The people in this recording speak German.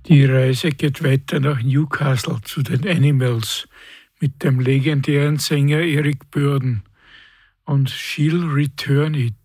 Die Reise geht weiter nach Newcastle zu den Animals mit dem legendären Sänger Eric Burdon und She'll Return It.